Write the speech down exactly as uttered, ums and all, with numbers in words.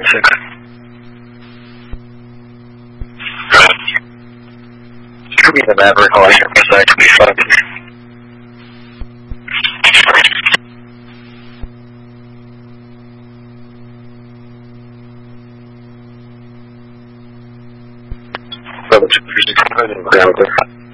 six. Could be the Maverick on here, side twenty-five. Level two three six five and ground there.